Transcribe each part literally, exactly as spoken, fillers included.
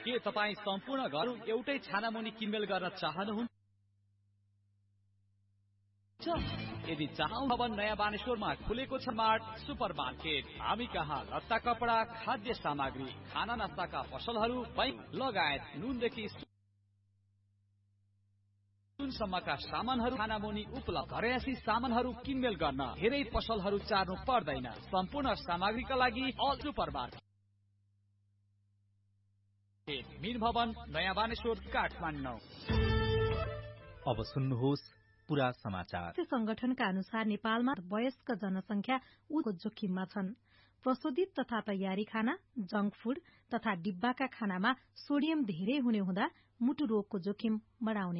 के तपाईँ सम्पूर्ण घर एउटै छानामुनि किनमेल गर्न चाहनुहुन्छ? यदि चाहौ भने नयाँ बानेश्वरमा खुलेको छ स्मार्ट सुपर मार्केट। हामी कहाँ लत्ता कपडा, खाद्य सामग्री, खाना नास्ताका पसलहरू, बैंक लगायत नुनदेखि सुनसम्मका सामानहरू छानामुनि उपलब्ध। घरेसी सामानहरू किनमेल गर्न धेरै पसलहरू चार्नु पर्दैन। सम्पूर्ण सामग्रीका लागि अल सुपर मार्केट, मीन भवन, नयाँ बानेश्वर, काठमाडौँ। अब सुन्नुहोस् पूरा समाचार। संगठनका अनुसार नेपालमा वयस्क जनसंख्या उच्च जोखिममा छन्। प्रशोधित तथा तयारी खाना, जंक फूड तथा डिब्बाका खानामा सोडियम धेरै हुने हुँदा मुटु रोगको जोखिम बढाउने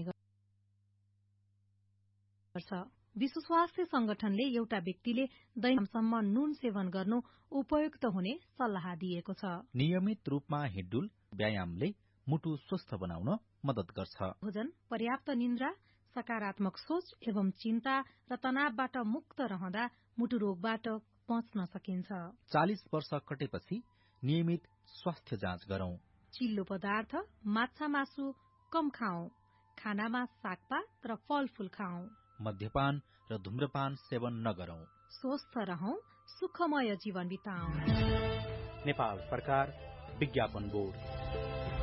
गर्छ। विश्व स्वास्थ्य संगठनले एउटा व्यक्तिले दैनिकसम्म नुन सेवन गर्नु उपयुक्त हुने सल्लाह दिएको छ। नियमित रूपमा हिड्डुल व्यायामले मुटु स्वस्थ बनाउन मद्दत गर्छ। भोजन, पर्याप्त निन्द्रा, सकारात्मक सोच एवं चिन्ता र तनावबाट मुक्त रहँदा मुटु रोगबाट बच्न सकिन्छ। चालीस वर्ष कटेपछि नियमित स्वास्थ्य जाँच गरौं। चिल्लो पदार्थ, माछा मासु कम खाऊ। खानामा सागपात र फलफूल खाऊ। मद्यपान र धूम्रपान सेवन नगरौं। स्वस्थ रहौं, सुखमय जीवन बिताऊ। नेपाल सरकार, विज्ञापन बोर्ड।